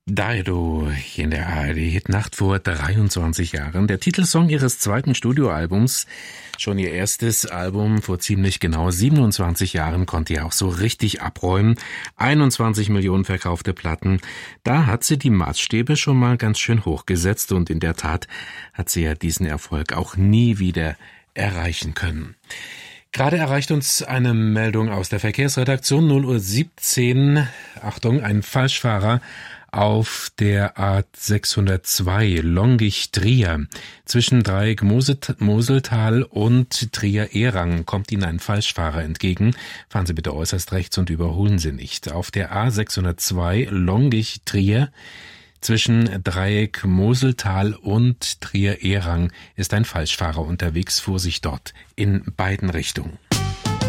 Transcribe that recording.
Dido in der ARD-Hitnacht vor 23 Jahren. Der Titelsong ihres zweiten Studioalbums. Schon ihr erstes Album vor ziemlich genau 27 Jahren konnte ja auch so richtig abräumen. 21 Millionen verkaufte Platten. Da hat sie die Maßstäbe schon mal ganz schön hochgesetzt und in der Tat hat sie ja diesen Erfolg auch nie wieder erreichen können. Gerade erreicht uns eine Meldung aus der Verkehrsredaktion 0:17 Uhr. Achtung, ein Falschfahrer auf der A602 Longich-Trier. Zwischen Dreieck-Moseltal und Trier-Ehrang kommt Ihnen ein Falschfahrer entgegen. Fahren Sie bitte äußerst rechts und überholen Sie nicht. Auf der A602 Longich-Trier zwischen Dreieck-Moseltal und Trier-Ehrang ist ein Falschfahrer unterwegs. Vorsicht dort in beiden Richtungen.